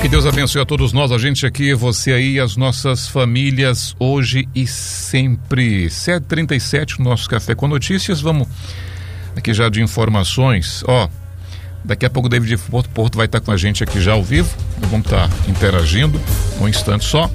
Que Deus abençoe a todos nós, a gente aqui, você aí, as nossas famílias, hoje e sempre. 7h37, nosso Café com Notícias. Vamos aqui já de informações. Daqui a pouco o David Porto vai estar com a gente aqui já ao vivo. Vamos estar interagindo um instante só.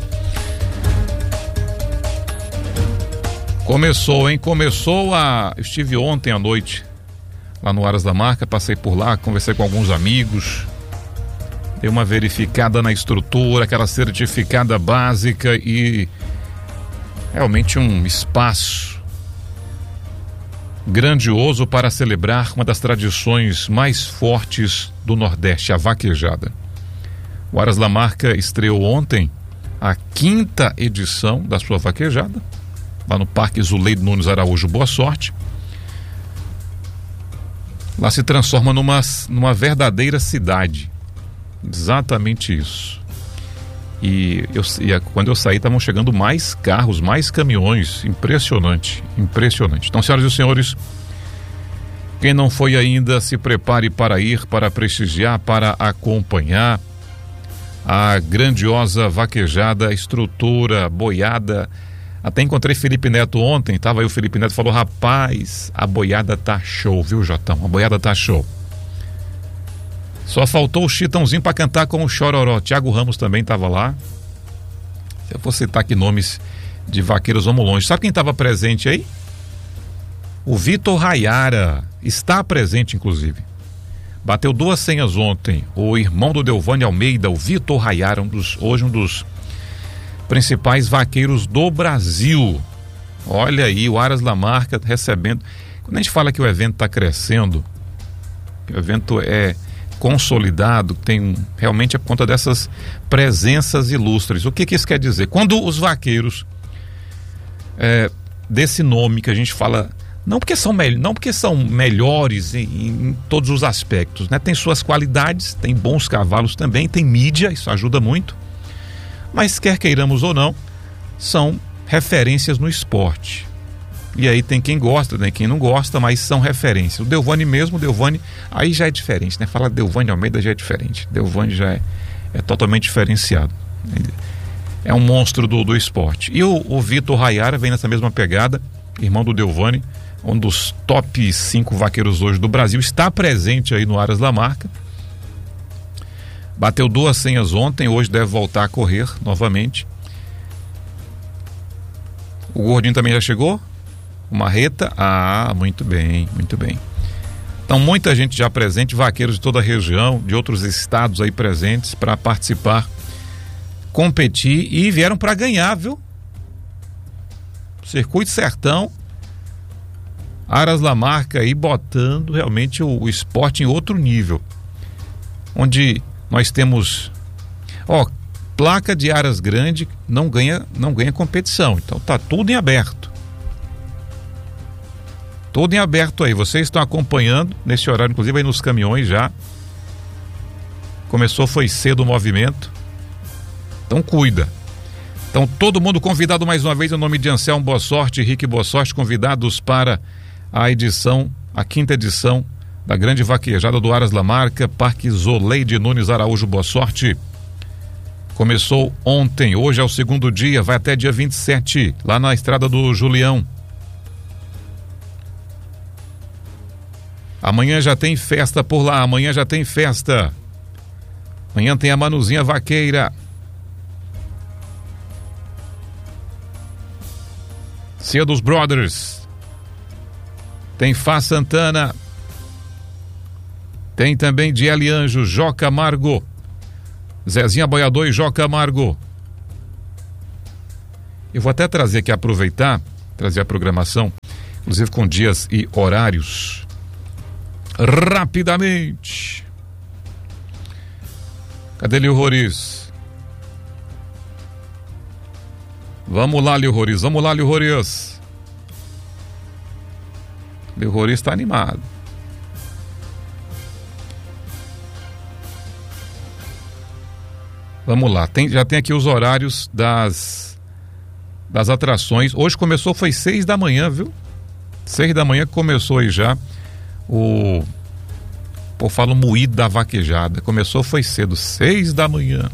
Estive ontem à noite lá no Aras da Marca, passei por lá, conversei com alguns amigos. Dei uma verificada na estrutura, aquela certificada básica e realmente um espaço grandioso para celebrar uma das tradições mais fortes do Nordeste, a vaquejada. O Aras da Marca estreou ontem a 5ª edição da sua vaquejada, lá no Parque Zuleide Nunes Araújo Boa Sorte. Lá se transforma numa verdadeira cidade. Exatamente isso. E quando eu saí, estavam chegando mais carros, mais caminhões. Impressionante. Então, senhoras e senhores, quem não foi ainda, se prepare para ir, para prestigiar, para acompanhar a grandiosa vaquejada, estrutura, boiada. Até encontrei Felipe Neto ontem, tava aí o Felipe Neto, falou: rapaz, a boiada tá show, viu, Jotão? A boiada tá show. Só faltou o Chitãozinho para cantar com o Chororó. Thiago Ramos também estava lá. Se eu for citar aqui nomes de vaqueiros, vamos longe. Sabe quem estava presente aí? O Vitor Rayara. Está presente, inclusive. Bateu 2 senhas ontem. O irmão do Delvânio Almeida, o Vitor Rayara, hoje um dos principais vaqueiros do Brasil. Olha aí, o Aras da Marca recebendo. Quando a gente fala que o evento está crescendo, que o evento é consolidado, tem realmente a conta dessas presenças ilustres. O que isso quer dizer? Quando os vaqueiros desse nome que a gente fala, não porque são melhores em todos os aspectos, né? Tem suas qualidades, tem bons cavalos também, tem mídia, isso ajuda muito, mas quer queiramos ou não, são referências no esporte. E aí tem quem gosta, tem quem não gosta, mas são referências. O Delvânio mesmo, aí já é diferente, né? Falar Delvânio Almeida já é diferente. Delvânio já é totalmente diferenciado. É um monstro do esporte. E o Vitor Rayara vem nessa mesma pegada, irmão do Delvânio, um dos top 5 vaqueiros hoje do Brasil, está presente aí no Aras da Marca. Bateu 2 senhas ontem, hoje deve voltar a correr novamente. O Gordinho também já chegou? O Marreta? Muito bem. Então, muita gente já presente, vaqueiros de toda a região, de outros estados aí presentes para participar, competir e vieram para ganhar, viu? Circuito Sertão, Aras da Marca aí botando realmente o esporte em outro nível. Onde nós temos, placa de Aras Grande não ganha competição, então tá tudo em aberto. Tudo em aberto aí, vocês estão acompanhando nesse horário, inclusive aí nos caminhões já. Foi cedo o movimento. Então cuida. Então todo mundo convidado mais uma vez, em nome de Anselmo Boa Sorte, Henrique Boa Sorte, convidados para a 5ª edição da grande vaquejada do Aras da Marca, Parque Zuleide Nunes Araújo Boa Sorte. Começou ontem, hoje é o 2º dia, vai até dia 27, lá na Estrada do Julião. Amanhã já tem festa por lá, amanhã tem a Manuzinha Vaqueira. Cia dos Brothers. Tem Fá Santana. Tem também Diele Anjo, Joca Amargo. Zezinha Boiador e Joca Amargo. Eu vou até trazer aqui, trazer a programação, inclusive com dias e horários. Rapidamente. Cadê Lio Roriz? Vamos lá, Lio Roriz. Lio Roriz está animado. Vamos lá. Já tem aqui os horários das atrações. Hoje foi 6 da manhã, viu? 6 da manhã começou aí já Pô, fala moído da vaquejada. Começou, foi cedo, 6 da manhã.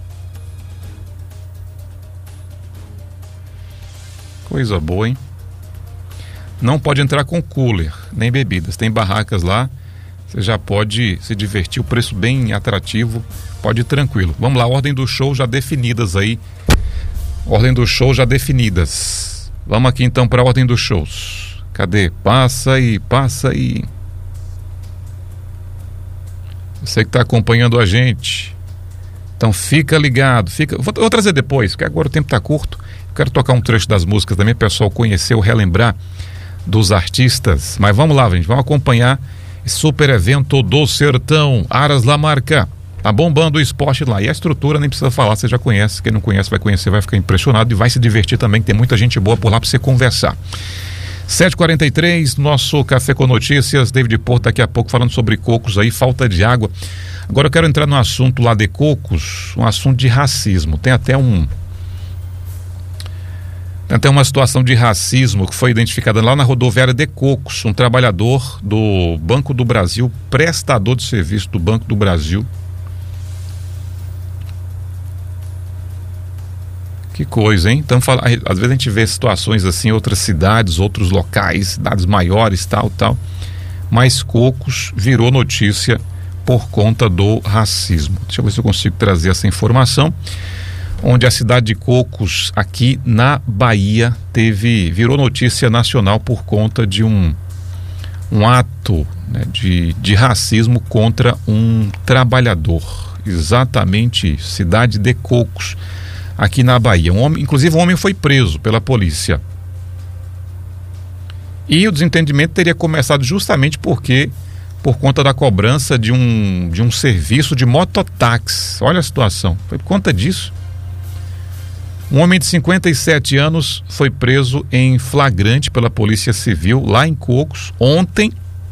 Coisa boa, hein? Não pode entrar com cooler, nem bebidas. Tem barracas lá, você já pode se divertir, o preço bem atrativo, pode ir tranquilo. Vamos lá, ordem do show já definidas aí. Ordem do show já definidas. Vamos aqui então para a ordem dos shows. Cadê? Passa aí, passa aí. Você que está acompanhando a gente, então fica ligado, vou trazer depois, porque agora o tempo está curto. Eu quero tocar um trecho das músicas também, o pessoal conhecer, relembrar dos artistas. Mas vamos lá, gente, vamos acompanhar esse super evento do Sertão, Aras La Marca. Tá bombando o esporte lá, e a estrutura nem precisa falar, você já conhece. Quem não conhece vai conhecer, vai ficar impressionado e vai se divertir também, que tem muita gente boa por lá para você conversar. 7h43, nosso Café com Notícias. David Porto daqui a pouco falando sobre cocos aí, falta de água. Agora eu quero entrar no assunto lá de cocos, um assunto de racismo. Tem até uma situação de racismo que foi identificada lá na rodoviária de Cocos. Um trabalhador do Banco do Brasil, prestador de serviço do Banco do Brasil. Que coisa, hein? Então, às vezes a gente vê situações assim em outras cidades, outros locais, cidades maiores, tal. Mas Cocos virou notícia por conta do racismo. Deixa eu ver se eu consigo trazer essa informação. Onde a cidade de Cocos, aqui na Bahia, virou notícia nacional por conta de um ato, né, de racismo contra um trabalhador. Exatamente isso, cidade de Cocos, aqui na Bahia. Inclusive um homem foi preso pela polícia. E o desentendimento teria começado justamente por conta da cobrança de um serviço de mototáxi. Olha a situação, foi por conta disso. Um homem de 57 anos foi preso em flagrante pela Polícia Civil lá em Cocos ontem,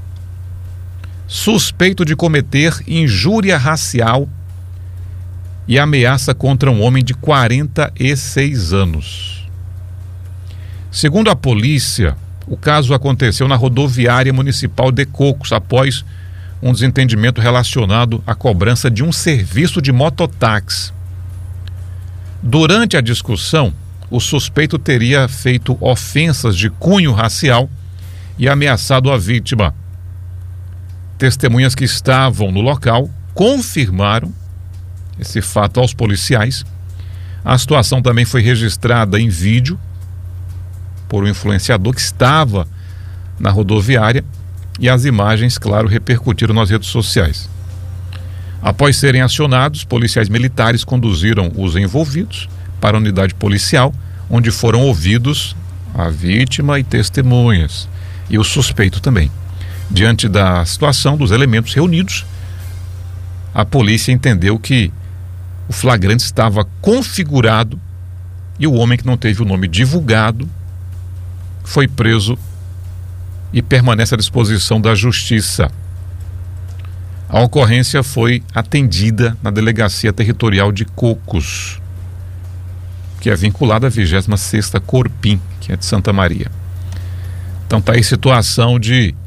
suspeito de cometer injúria racial e ameaça contra um homem de 46 anos. Segundo a polícia, o caso aconteceu na rodoviária municipal de Cocos após um desentendimento relacionado à cobrança de um serviço de mototáxi. Durante a discussão, o suspeito teria feito ofensas de cunho racial e ameaçado a vítima. Testemunhas que estavam no local confirmaram esse fato aos policiais. A situação também foi registrada em vídeo por um influenciador que estava na rodoviária e as imagens, claro, repercutiram nas redes sociais. Após serem acionados, policiais militares conduziram os envolvidos para a unidade policial, onde foram ouvidos a vítima e testemunhas, e o suspeito também. Diante da situação dos elementos reunidos, a polícia entendeu que o flagrante estava configurado e o homem, que não teve o nome divulgado, foi preso e permanece à disposição da justiça. A ocorrência foi atendida na Delegacia Territorial de Cocos, que é vinculada à 26ª Corpim, que é de Santa Maria. Então tá aí situação de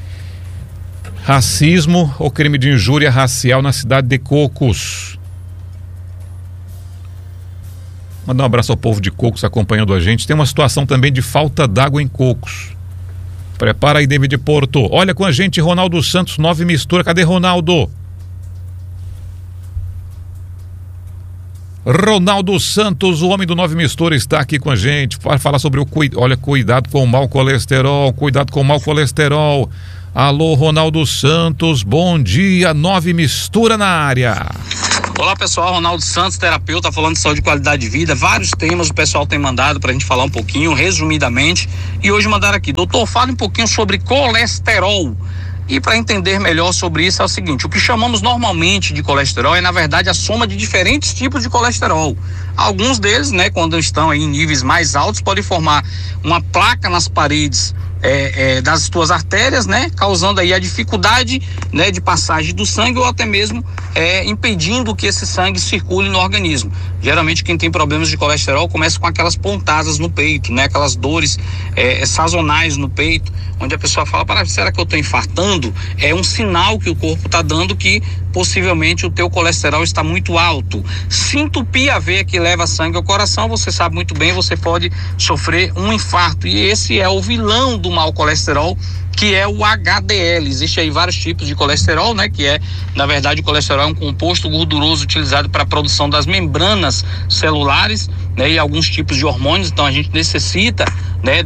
racismo ou crime de injúria racial na cidade de Cocos. Mandar um abraço ao povo de Cocos acompanhando a gente. Tem uma situação também de falta d'água em Cocos. Prepara aí, David Porto. Olha com a gente, Ronaldo Santos, 9 Mistura. Cadê Ronaldo? Ronaldo Santos, o homem do 9 Mistura, está aqui com a gente para falar sobre cuidado com o mau colesterol. Cuidado com o mau colesterol. Alô, Ronaldo Santos, bom dia, 9 Mistura na área. Olá pessoal, Ronaldo Santos, terapeuta, falando de saúde e qualidade de vida. Vários temas o pessoal tem mandado pra gente falar um pouquinho, resumidamente. E hoje mandaram aqui, doutor, fale um pouquinho sobre colesterol. E para entender melhor sobre isso é o seguinte: o que chamamos normalmente de colesterol é na verdade a soma de diferentes tipos de colesterol. Alguns deles, né, quando estão aí em níveis mais altos, podem formar uma placa nas paredes das tuas artérias, né? Causando aí a dificuldade, né, de passagem do sangue ou até mesmo impedindo que esse sangue circule no organismo. Geralmente quem tem problemas de colesterol começa com aquelas pontadas no peito, né? Aquelas dores sazonais no peito, onde a pessoa fala, será que eu estou infartando? É um sinal que o corpo está dando que possivelmente o teu colesterol está muito alto. Se entupir a veia que leva sangue ao coração, você sabe muito bem, você pode sofrer um infarto. E esse é o vilão do mau colesterol, que é o HDL. Existe aí vários tipos de colesterol, né? Que na verdade, o colesterol é um composto gorduroso utilizado para a produção das membranas celulares, né? E alguns tipos de hormônios. Então a gente necessita, né,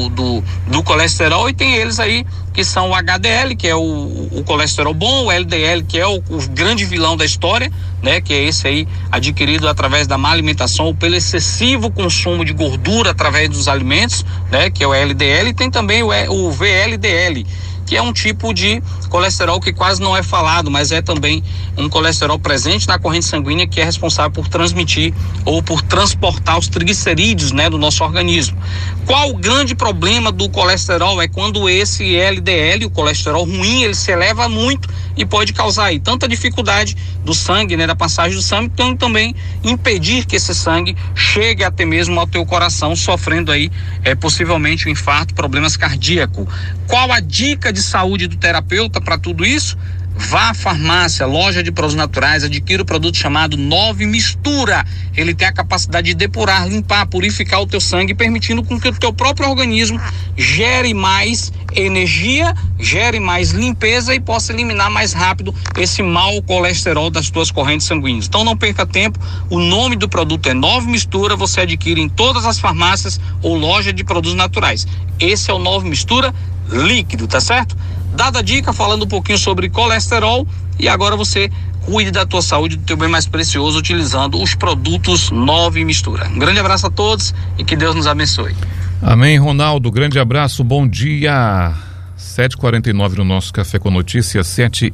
do colesterol, e tem eles aí que são o HDL, que é o colesterol bom, o LDL, que é o grande vilão da história, né, que é esse aí adquirido através da má alimentação ou pelo excessivo consumo de gordura através dos alimentos, né, que é o LDL, e tem também o VLDL, que é um tipo de colesterol que quase não é falado, mas é também um colesterol presente na corrente sanguínea, que é responsável por transmitir ou por transportar os triglicerídeos, né, do nosso organismo. Qual o grande problema do colesterol? É quando esse LDL, o colesterol ruim, ele se eleva muito e pode causar aí tanta dificuldade do sangue, né, da passagem do sangue, então também impedir que esse sangue chegue até mesmo ao teu coração, sofrendo aí possivelmente um infarto, problemas cardíacos. Qual a dica de saúde do terapeuta para tudo isso? Vá à farmácia, loja de produtos naturais, adquira o produto chamado 9 Mistura. Ele tem a capacidade de depurar, limpar, purificar o teu sangue, permitindo com que o teu próprio organismo gere mais energia, gere mais limpeza e possa eliminar mais rápido esse mau colesterol das tuas correntes sanguíneas. Então não perca tempo, o nome do produto é 9 Mistura, você adquire em todas as farmácias ou loja de produtos naturais. Esse é o 9 Mistura líquido, tá certo? Dada a dica, falando um pouquinho sobre colesterol, e agora você cuide da tua saúde, do teu bem mais precioso, utilizando os produtos 9 Mistura. Um grande abraço a todos e que Deus nos abençoe. Amém, Ronaldo, grande abraço, bom dia. 7h49 no nosso Café com Notícias,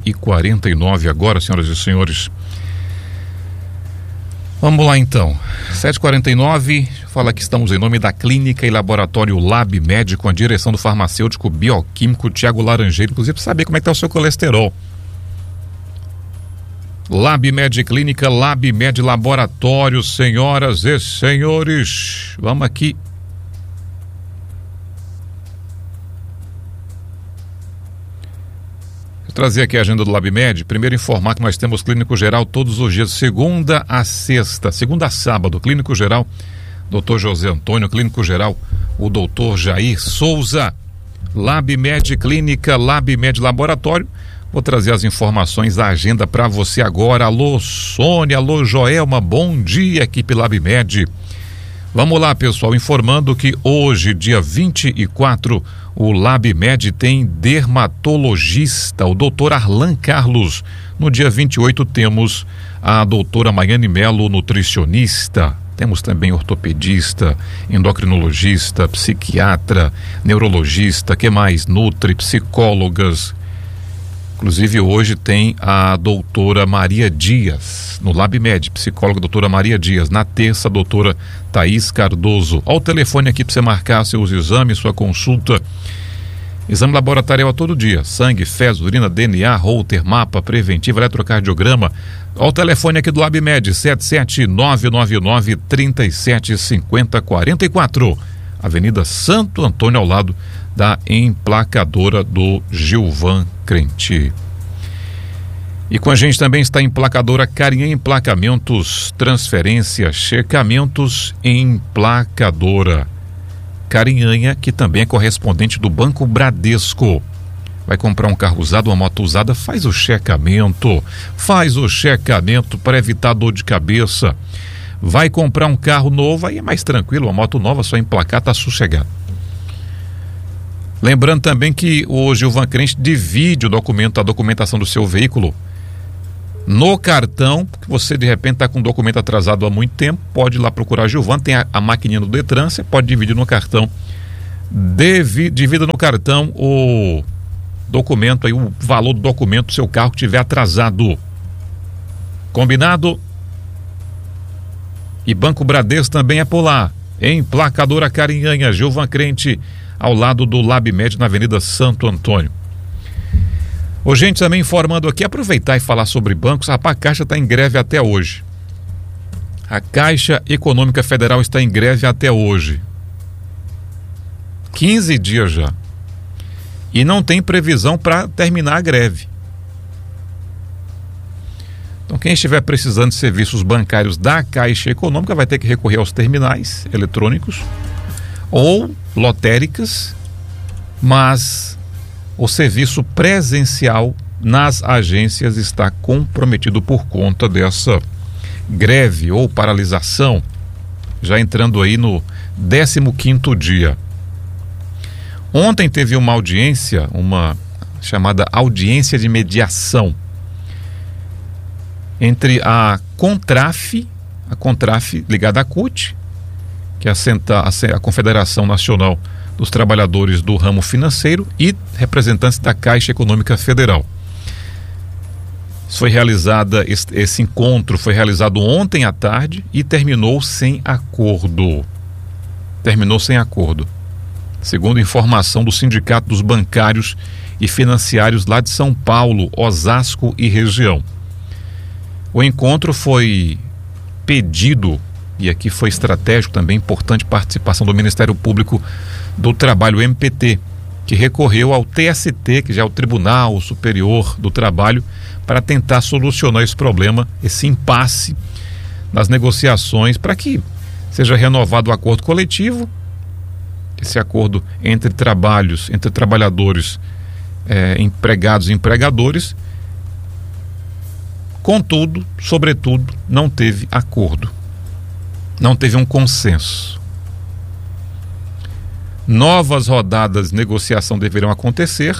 7h49 agora, senhoras e senhores. Vamos lá então, 7h49, fala que estamos em nome da Clínica e Laboratório Lab Med, com a direção do farmacêutico bioquímico Tiago Laranjeiro, inclusive para saber como é que está o seu colesterol. Lab Med Clínica, Lab Med Laboratório, senhoras e senhores, vamos aqui. Trazer aqui a agenda do LabMed. Primeiro, informar que nós temos clínico geral todos os dias, segunda a sexta, segunda a sábado. Clínico geral, Dr. José Antônio. Clínico geral, o Dr. Jair Souza. LabMed Clínica, LabMed Laboratório. Vou trazer as informações da agenda para você agora. Alô, Sônia, alô, Joelma, bom dia, equipe LabMed. Vamos lá, pessoal, informando que hoje, dia 24, o LabMed tem dermatologista, o doutor Arlan Carlos. No dia 28 temos a doutora Maiane Melo, nutricionista. Temos também ortopedista, endocrinologista, psiquiatra, neurologista, que mais? Nutri, psicólogas. Inclusive hoje tem a doutora Maria Dias, no LabMed, psicóloga doutora Maria Dias. Na terça, a doutora Thaís Cardoso. Olha o telefone aqui para você marcar seus exames, sua consulta. Exame laboratorial a todo dia: sangue, fezes, urina, DNA, Holter, mapa, preventivo, eletrocardiograma. Olha o telefone aqui do LabMed, 77999375044. Avenida Santo Antônio, ao lado da emplacadora do Gilvan Crente. E com a gente também está a emplacadora Carinha Emplacamentos, transferência, checamentos em emplacadora. Carinhanha, que também é correspondente do Banco Bradesco. Vai comprar um carro usado, uma moto usada, faz o checamento para evitar dor de cabeça. Vai comprar um carro novo, aí é mais tranquilo, uma moto nova, só emplacar, tá sossegado. Lembrando também que o Gilvan Crente divide a documentação do seu veículo no cartão, que você de repente está com o documento atrasado há muito tempo, pode ir lá procurar Gilvan, tem a maquininha do Detran, você pode dividir no cartão. Divida no cartão o documento, aí o valor do documento do seu carro que estiver atrasado. Combinado? E Banco Bradesco também é por lá. Emplacadora Carinhanha, Gilvan Crente, ao lado do LabMed, na Avenida Santo Antônio. Ô, gente, também informando aqui, aproveitar e falar sobre bancos. A Caixa está em greve até hoje. A Caixa Econômica Federal está em greve até hoje. 15 dias já. E não tem previsão para terminar a greve. Então, quem estiver precisando de serviços bancários da Caixa Econômica vai ter que recorrer aos terminais eletrônicos ou lotéricas, mas o serviço presencial nas agências está comprometido por conta dessa greve ou paralisação, já entrando aí no 15º dia. Ontem teve uma audiência, uma chamada audiência de mediação, entre a Contraf ligada à CUT, que é a Confederação Nacional dos Trabalhadores do Ramo Financeiro, e representantes da Caixa Econômica Federal. Esse encontro foi realizado ontem à tarde e terminou sem acordo. Segundo informação do Sindicato dos Bancários e Financiários lá de São Paulo, Osasco e região. O encontro foi pedido, e aqui foi estratégico também, importante participação do Ministério Público do Trabalho, MPT, que recorreu ao TST, que já é o Tribunal Superior do Trabalho, para tentar solucionar esse problema, esse impasse nas negociações, para que seja renovado o acordo coletivo, esse acordo entre trabalhadores, empregados e empregadores. Contudo, sobretudo, não teve acordo, não teve um consenso. Novas rodadas de negociação deverão acontecer.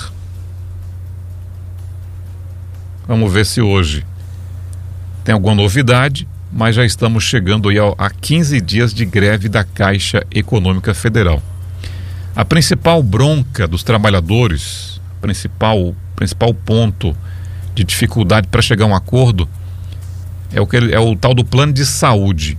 Vamos ver se hoje tem alguma novidade, mas já estamos chegando aí a 15 dias de greve da Caixa Econômica Federal. A principal bronca dos trabalhadores, principal ponto de dificuldade para chegar a um acordo é o tal do plano de saúde.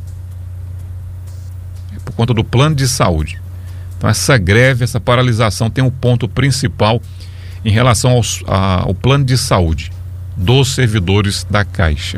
É por conta do plano de saúde. Então essa greve, essa paralisação tem um ponto principal em relação ao plano de saúde dos servidores da Caixa.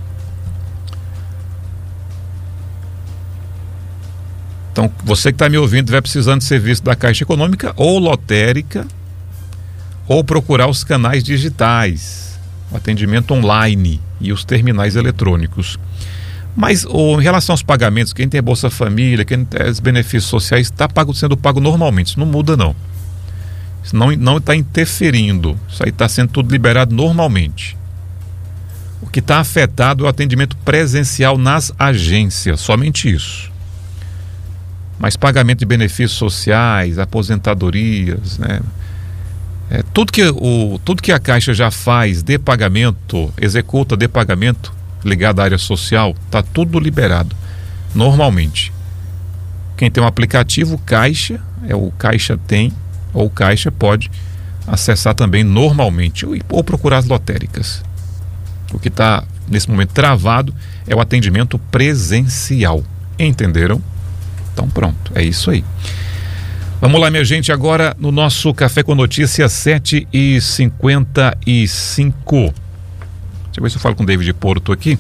Então, você que está me ouvindo, estiver precisando de serviço da Caixa Econômica ou lotérica, ou procurar os canais digitais, o atendimento online e os terminais eletrônicos. Mas em relação aos pagamentos, quem tem Bolsa Família, quem tem os benefícios sociais, está sendo pago normalmente. Isso não muda, não. Isso não está interferindo. Isso aí está sendo tudo liberado normalmente. O que está afetado é o atendimento presencial nas agências, somente isso. Mas pagamento de benefícios sociais, aposentadorias, né? Tudo que a Caixa já faz de pagamento, executa de pagamento ligado à área social, está tudo liberado normalmente. Quem tem um aplicativo Caixa, o Caixa tem, ou o Caixa pode acessar também normalmente, ou procurar as lotéricas. O que está nesse momento travado é o atendimento presencial. Entenderam? Então pronto, é isso aí. Vamos lá, minha gente, agora no nosso Café com Notícias 7h55. Deixa eu ver se eu falo com o David Porto aqui.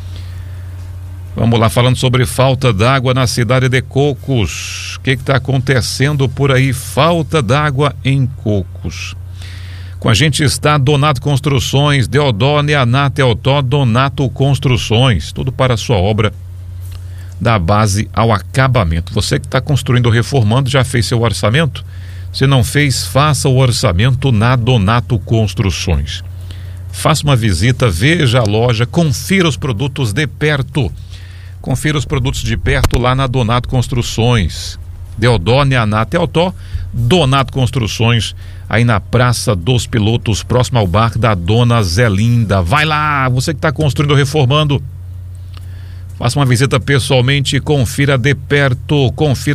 Vamos lá, falando sobre falta d'água na cidade de Cocos. O que está acontecendo por aí? Falta d'água em Cocos. Com a gente está Donato Construções, Deodó, Neanato, Teotó, Donato Construções. Tudo para a sua obra, da base ao acabamento. Você que está construindo ou reformando, já fez seu orçamento? Se não fez, faça o orçamento na Donato Construções. Faça uma visita, veja a loja, confira os produtos de perto. Confira os produtos de perto lá na Donato Construções. Deodó, Neanato, Teotó, Donato Construções, aí na Praça dos Pilotos, próximo ao bar da Dona Zelinda. Vai lá, você que está construindo ou reformando, faça uma visita pessoalmente, confira de perto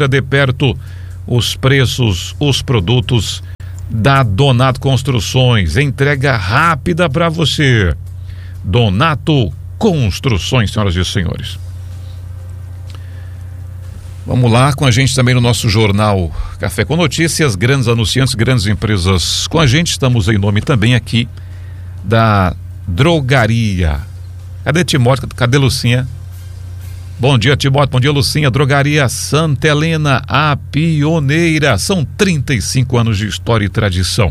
os preços, os produtos da Donato Construções. Entrega rápida para você. Donato Construções, senhoras e senhores. Vamos lá, com a gente também no nosso jornal Café com Notícias, grandes anunciantes, grandes empresas com a gente. Estamos em nome também aqui da Drogaria. Cadê Timóteo? Cadê Lucinha? Bom dia, Timóteo. Bom dia, Lucinha. Drogaria Santa Helena, a pioneira. São 35 anos de história e tradição.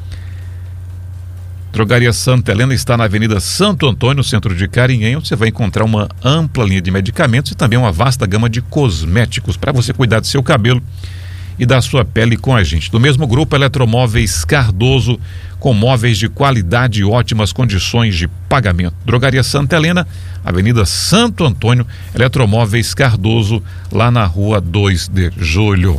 Drogaria Santa Helena está na Avenida Santo Antônio, no centro de Carinhém, onde você vai encontrar uma ampla linha de medicamentos e também uma vasta gama de cosméticos para você cuidar do seu cabelo e da sua pele com a gente. Do mesmo grupo, Eletromóveis Cardoso, com móveis de qualidade e ótimas condições de pagamento. Drogaria Santa Helena, Avenida Santo Antônio, Eletromóveis Cardoso, lá na Rua 2 de Julho.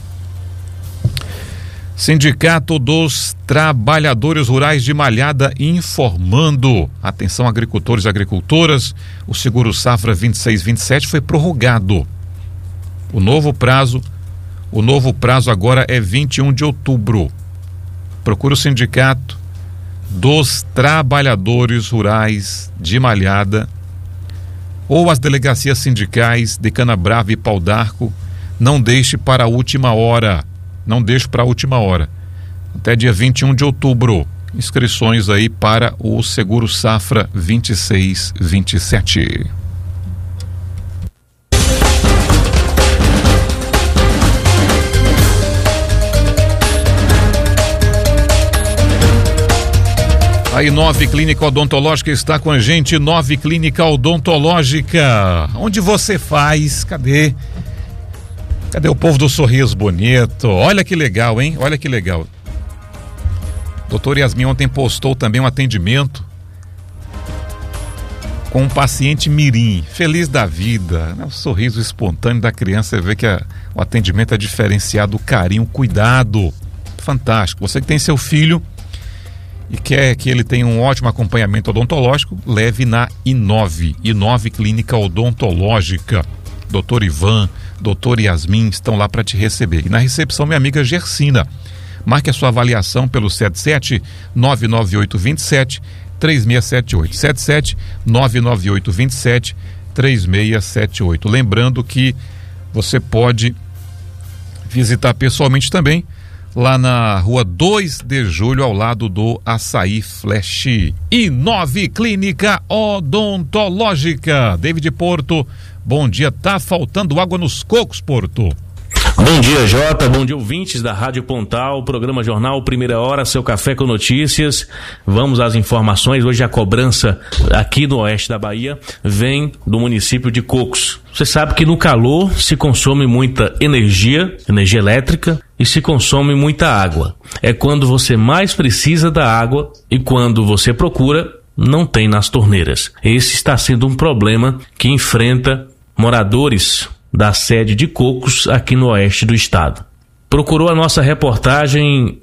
Sindicato dos Trabalhadores Rurais de Malhada informando. Atenção, agricultores e agricultoras, o Seguro Safra 26/27 foi prorrogado. O novo prazo agora é 21 de outubro. Procure o Sindicato dos Trabalhadores Rurais de Malhada ou as delegacias sindicais de Canabrava e Pau d'Arco. Não deixe para a última hora. Não deixe para a última hora. Até dia 21 de outubro. Inscrições aí para o Seguro Safra 26/27. Aí, 9 Clínica Odontológica está com a gente. 9 Clínica Odontológica. Onde você faz? Cadê o povo do sorriso bonito? Olha que legal, hein? Olha que legal. Doutor Yasmin ontem postou também um atendimento com um paciente mirim, feliz da vida, né? O sorriso espontâneo da criança, você vê que o atendimento é diferenciado, o carinho, o cuidado, fantástico. Você que tem seu filho e quer que ele tenha um ótimo acompanhamento odontológico, leve na I9 Clínica Odontológica. Doutor Ivan, doutor Yasmin estão lá para te receber. E na recepção, minha amiga Gersina. Marque a sua avaliação pelo 77-99827-3678. 77-99827-3678. Lembrando que você pode visitar pessoalmente também lá na Rua 2 de Julho, ao lado do Açaí Flash. I9 Clínica Odontológica. David Porto, bom dia. Tá faltando água nos cocos, Porto? Bom dia, Jota. Bom dia, ouvintes da Rádio Pontal, programa Jornal Primeira Hora, seu café com notícias. Vamos às informações. Hoje a cobrança aqui no oeste da Bahia vem do município de Cocos. Você sabe que no calor se consome muita energia elétrica, e se consome muita água. É quando você mais precisa da água e quando você procura, não tem nas torneiras. Esse está sendo um problema que enfrenta moradores da sede de Cocos aqui no oeste do estado. Procurou a nossa reportagem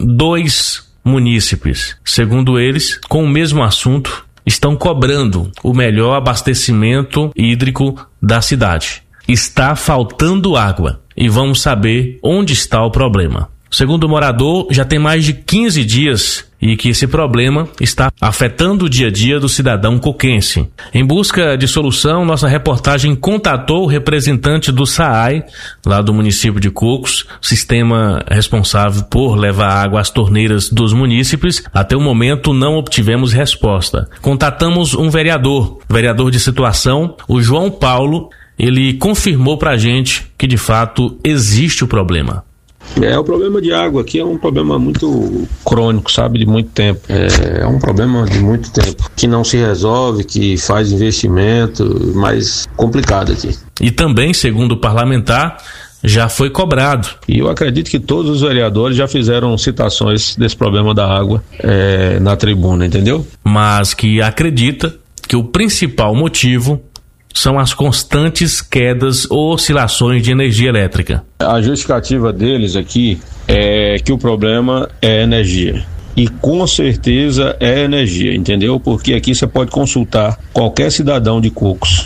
2 munícipes. Segundo eles, com o mesmo assunto, estão cobrando o melhor abastecimento hídrico da cidade. Está faltando água e vamos saber onde está o problema. Segundo o morador, já tem mais de 15 dias e que esse problema está afetando o dia a dia do cidadão coquense. Em busca de solução, nossa reportagem contatou o representante do SAAI, lá do município de Cocos, sistema responsável por levar água às torneiras dos munícipes. Até o momento não obtivemos resposta. Contatamos um vereador de situação, o João Paulo. Ele confirmou pra gente que de fato existe o problema. O problema de água aqui é um problema muito crônico, sabe, de muito tempo. É um problema de muito tempo, que não se resolve, que faz investimento, mas complicado aqui. E também, segundo o parlamentar, já foi cobrado. E eu acredito que todos os vereadores já fizeram citações desse problema da água na tribuna, entendeu? Mas que acredita que o principal motivo são as constantes quedas ou oscilações de energia elétrica. A justificativa deles aqui é que o problema é energia. E com certeza é energia, entendeu? Porque aqui você pode consultar qualquer cidadão de Cocos.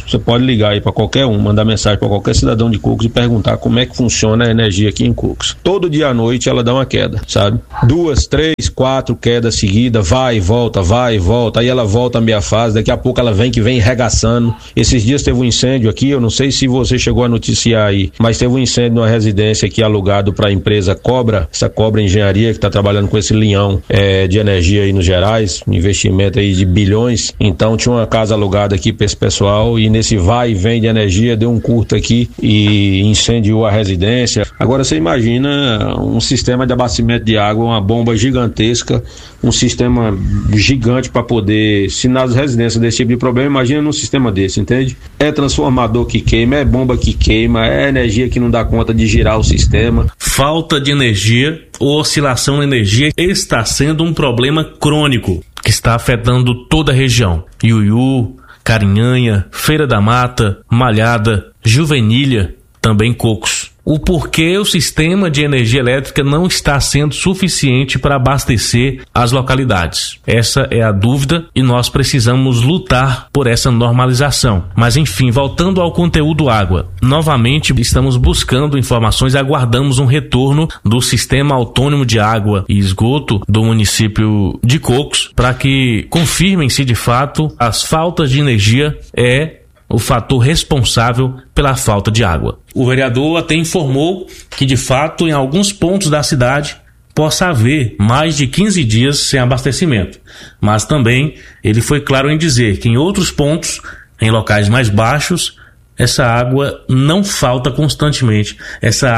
Você pode ligar aí para qualquer um, mandar mensagem para qualquer cidadão de Cocos e perguntar como é que funciona a energia aqui em Cocos. Todo dia à noite ela dá uma queda, sabe? 2, 3, 4 quedas seguidas, vai e volta, aí ela volta a meia fase, daqui a pouco ela vem regaçando. Esses dias teve um incêndio aqui, eu não sei se você chegou a noticiar aí, mas teve um incêndio numa residência aqui alugado para a empresa Cobra, essa Cobra Engenharia que está trabalhando com esse linhão de energia aí nos Gerais, um investimento aí de bilhões. Então tinha uma casa alugada aqui para esse pessoal e nesse vai e vem de energia deu um curto aqui e incendiou a residência. Agora você imagina um sistema de abastecimento de água, uma bomba gigantesca, um sistema gigante para poder, se nas residências desse tipo de problema, imagina num sistema desse, entende? É transformador que queima, é bomba que queima, é energia que não dá conta de girar o sistema. Falta de energia ou oscilação na energia está sendo um problema crônico que está afetando toda a região. Iuiú, Carinhanha, Feira da Mata, Malhada, Juvenília, também Cocos. O porquê o sistema de energia elétrica não está sendo suficiente para abastecer as localidades. Essa é a dúvida e nós precisamos lutar por essa normalização. Mas enfim, voltando ao conteúdo água, novamente estamos buscando informações e aguardamos um retorno do Sistema Autônomo de Água e Esgoto do município de Cocos para que confirmem se de fato as faltas de energia é o fator responsável pela falta de água. O vereador até informou que, de fato, em alguns pontos da cidade possa haver mais de 15 dias sem abastecimento. Mas também ele foi claro em dizer que em outros pontos, em locais mais baixos, essa água não falta constantemente. Essa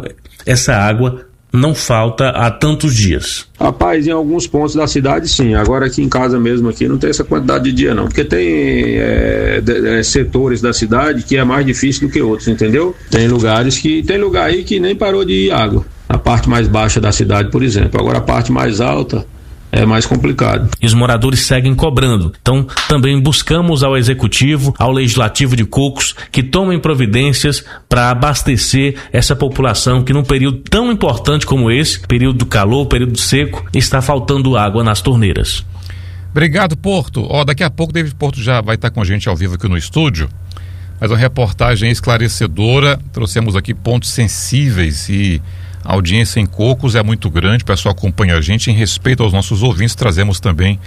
água não falta há tantos dias. Rapaz, em alguns pontos da cidade sim, agora aqui em casa mesmo aqui não tem essa quantidade de dia não, porque tem setores da cidade que é mais difícil do que outros, entendeu? Tem lugar aí que nem parou de ir água, a parte mais baixa da cidade, por exemplo. Agora a parte mais alta é mais complicado. E os moradores seguem cobrando. Então, também buscamos ao Executivo, ao Legislativo de Cocos, que tomem providências para abastecer essa população que num período tão importante como esse, período do calor, período seco, está faltando água nas torneiras. Obrigado, Porto. Daqui a pouco o David Porto já vai estar com a gente ao vivo aqui no estúdio. Mas uma reportagem esclarecedora, trouxemos aqui pontos sensíveis e a audiência em Cocos é muito grande, o pessoal acompanha a gente. Em respeito aos nossos ouvintes, trazemos também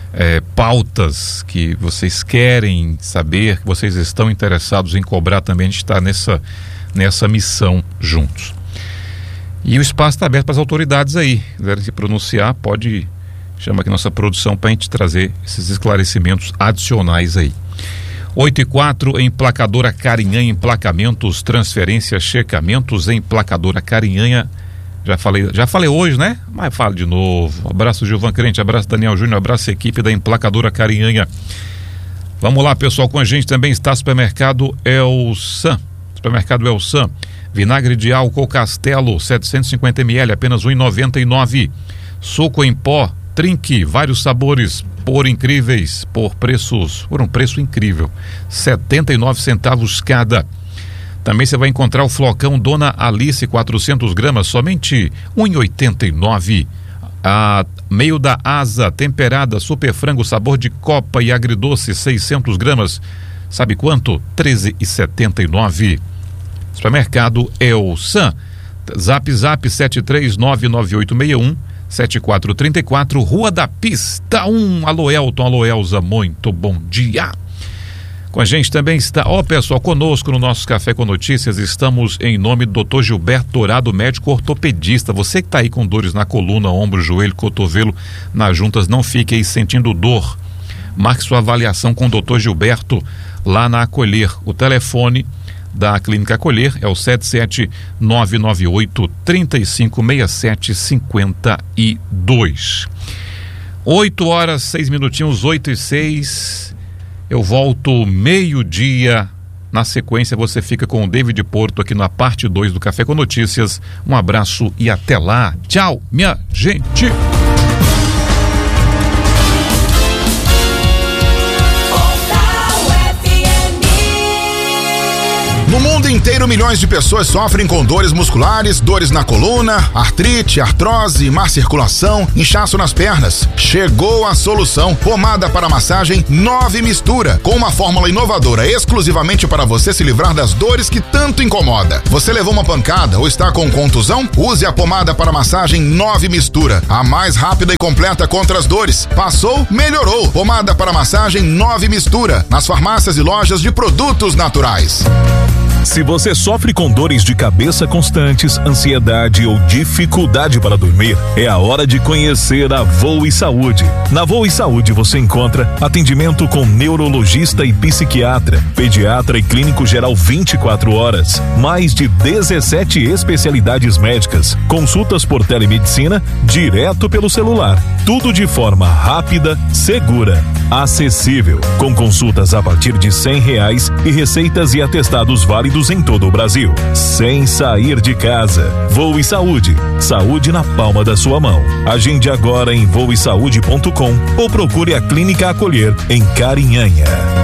pautas que vocês querem saber, que vocês estão interessados em cobrar também. A gente está nessa missão juntos. E o espaço está aberto para as autoridades aí. Quiserem se pronunciar, pode chamar aqui nossa produção para a gente trazer esses esclarecimentos adicionais aí. 8:04, Emplacadora Carinhanha, emplacamentos, transferências, checamentos, Emplacadora Carinhanha. Já falei hoje, né? Mas falo de novo. Abraço Gilvan Crente, abraço Daniel Júnior, abraço a equipe da Emplacadora Carinhanha. Vamos lá, pessoal, com a gente também está Supermercado Elsan. Supermercado Elsan, vinagre de álcool Castelo, 750 ml, apenas R$ 1,99. Suco em pó, Trinque, vários sabores, por um preço incrível, 79 centavos cada. Também você vai encontrar o flocão Dona Alice, 400 gramas, somente R$ 1,89. A meio da asa, temperada, super frango, sabor de copa e agridoce, 600 gramas, sabe quanto? R$ 13,79. Supermercado Elsan. Zap 73998617434, Rua da Pista 1. Alô Elton, alô Elza, muito bom dia. Com a gente também está, pessoal, conosco no nosso Café com Notícias, estamos em nome do Dr. Gilberto Dourado, médico ortopedista. Você que está aí com dores na coluna, ombro, joelho, cotovelo, nas juntas, não fique aí sentindo dor. Marque sua avaliação com o Dr. Gilberto lá na Acolher. O telefone da Clínica Acolher é o 77998-356752. 8h06, 8:06. Eu volto meio-dia. Na sequência, você fica com o David Porto aqui na parte 2 do Café com Notícias. Um abraço e até lá. Tchau, minha gente. No mundo inteiro, milhões de pessoas sofrem com dores musculares, dores na coluna, artrite, artrose, má circulação, inchaço nas pernas. Chegou a solução. Pomada para massagem 9 Mistura, com uma fórmula inovadora exclusivamente para você se livrar das dores que tanto incomoda. Você levou uma pancada ou está com contusão? Use a pomada para massagem 9 Mistura, a mais rápida e completa contra as dores. Passou, melhorou. Pomada para massagem 9 Mistura, nas farmácias e lojas de produtos naturais. Se você sofre com dores de cabeça constantes, ansiedade ou dificuldade para dormir, é a hora de conhecer a Voe Saúde. Na Voe Saúde você encontra atendimento com neurologista e psiquiatra, pediatra e clínico geral 24 horas, mais de 17 especialidades médicas, consultas por telemedicina, direto pelo celular. Tudo de forma rápida, segura, acessível, com consultas a partir de R$100 e receitas e atestados válidos em todo o Brasil, sem sair de casa. Voe Saúde. Saúde na palma da sua mão. Agende agora em voesaude.com ou procure a Clínica Acolher em Carinhanha.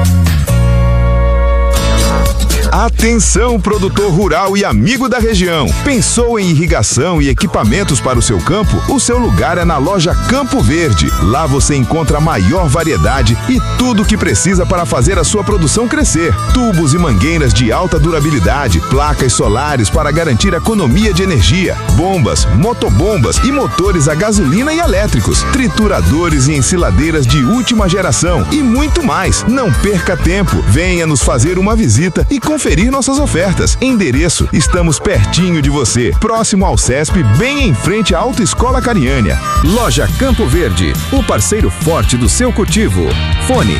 Atenção, produtor rural e amigo da região. Pensou em irrigação e equipamentos para o seu campo? O seu lugar é na loja Campo Verde. Lá você encontra a maior variedade e tudo o que precisa para fazer a sua produção crescer. Tubos e mangueiras de alta durabilidade, placas solares para garantir economia de energia, bombas, motobombas e motores a gasolina e elétricos, trituradores e ensiladeiras de última geração e muito mais. Não perca tempo. Venha nos fazer uma visita e conferir nossas ofertas. Endereço: estamos pertinho de você, próximo ao CESP, bem em frente à Autoescola Carinhanha. Loja Campo Verde, o parceiro forte do seu cultivo. Fone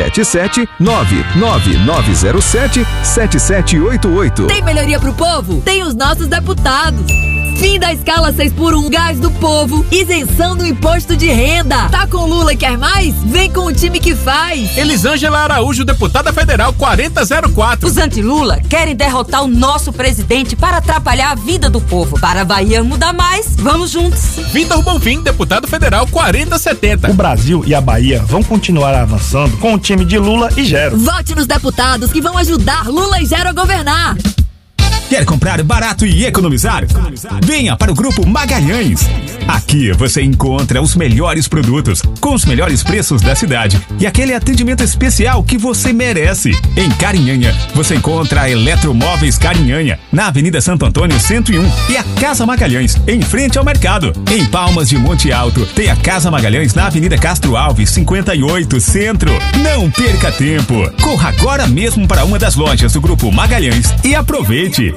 77999077788. Tem melhoria pro povo? Tem os nossos deputados. Fim da escala 6x1 Gás do Povo. Isenção do imposto de renda. Tá com Lula e quer mais? Vem com o time que faz. Elisângela Araújo, deputada federal 4004. Os anti-Lula querem derrotar o nosso presidente para atrapalhar a vida do povo. Para a Bahia mudar mais, vamos juntos. Vitor Bonfim, deputado federal 4070. O Brasil e a Bahia vão continuar avançando com o time de Lula e Gero. Vote nos deputados que vão ajudar Lula e Gero a governar. Quer comprar barato e economizar? Venha para o Grupo Magalhães. Aqui você encontra os melhores produtos, com os melhores preços da cidade e aquele atendimento especial que você merece. Em Carinhanha, você encontra a Eletromóveis Carinhanha, na Avenida Santo Antônio 101, e a Casa Magalhães, em frente ao mercado. Em Palmas de Monte Alto, tem a Casa Magalhães na Avenida Castro Alves, 58, Centro. Não perca tempo. Corra agora mesmo para uma das lojas do Grupo Magalhães e aproveite.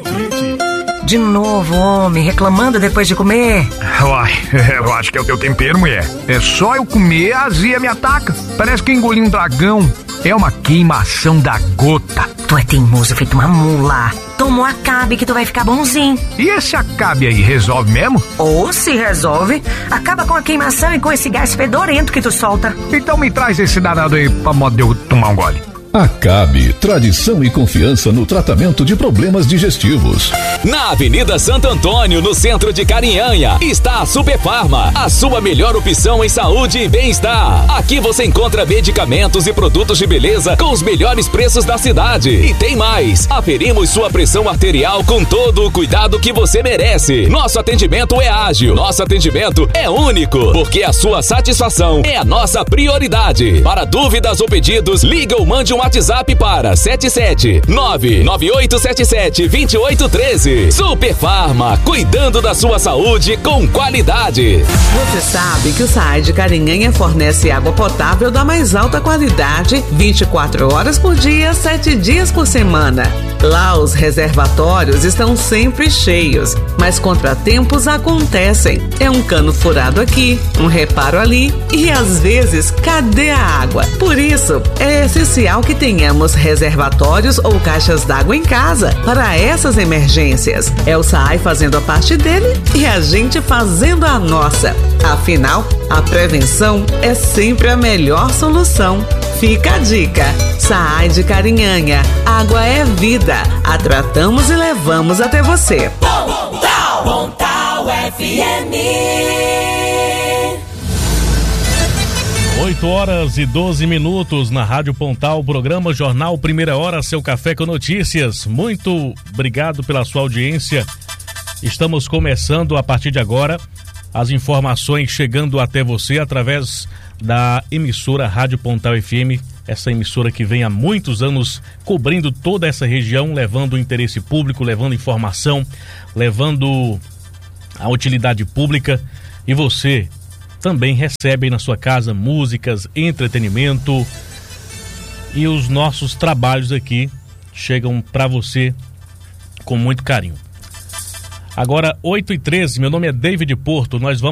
De novo, homem, reclamando depois de comer? Uai, eu acho que é o teu tempero, mulher. É só eu comer, a azia me ataca. Parece que engoli um dragão. É uma queimação da gota. Tu é teimoso feito uma mula. Tomou Acabe que tu vai ficar bonzinho. E esse Acabe aí resolve mesmo? Ou se resolve, acaba com a queimação e com esse gás fedorento que tu solta. Então me traz esse danado aí pra modo de eu tomar um gole. Acabe, tradição e confiança no tratamento de problemas digestivos. Na Avenida Santo Antônio, no centro de Carinhanha, está a Super Farma, a sua melhor opção em saúde e bem-estar. Aqui você encontra medicamentos e produtos de beleza com os melhores preços da cidade. E tem mais, aferimos sua pressão arterial com todo o cuidado que você merece. Nosso atendimento é ágil, nosso atendimento é único, porque a sua satisfação é a nossa prioridade. Para dúvidas ou pedidos, liga ou mande um WhatsApp para 77998772813. Super Farma, cuidando da sua saúde com qualidade. Você sabe que o SAAI de Carinhanha fornece água potável da mais alta qualidade, 24 horas por dia, 7 dias por semana. Lá os reservatórios estão sempre cheios, mas contratempos acontecem. É um cano furado aqui, um reparo ali e às vezes cadê a água? Por isso, é essencial que tenhamos reservatórios ou caixas d'água em casa para essas emergências. É o SAAI fazendo a parte dele e a gente fazendo a nossa. Afinal, a prevenção é sempre a melhor solução. Fica a dica. SAAI de Carinhanha. Água é vida. A tratamos e levamos até você. Pontal FM. 8h12 na Rádio Pontal, programa Jornal Primeira Hora, seu café com notícias. Muito obrigado pela sua audiência. Estamos começando a partir de agora as informações chegando até você através da emissora Rádio Pontal FM, essa emissora que vem há muitos anos cobrindo toda essa região, levando interesse público, levando informação, levando a utilidade pública, e você também recebe na sua casa músicas, entretenimento, e os nossos trabalhos aqui chegam para você com muito carinho. Agora 8h13, meu nome é David Porto, nós vamos